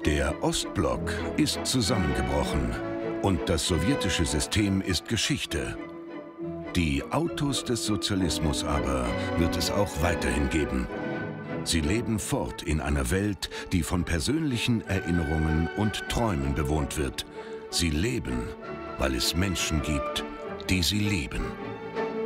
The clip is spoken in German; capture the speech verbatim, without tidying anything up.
Der Ostblock ist zusammengebrochen und das sowjetische System ist Geschichte. Die Autos des Sozialismus aber wird es auch weiterhin geben. Sie leben fort in einer Welt, die von persönlichen Erinnerungen und Träumen bewohnt wird. Sie leben, weil es Menschen gibt, die sie lieben.